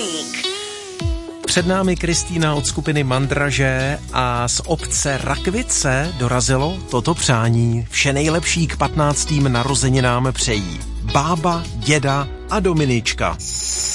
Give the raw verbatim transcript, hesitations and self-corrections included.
Deník. Před námi Kristýna od skupiny Mandraže a z obce Rakvice dorazilo toto přání. Vše nejlepší k patnáctým narozeninám přejí bába, děda a Dominička.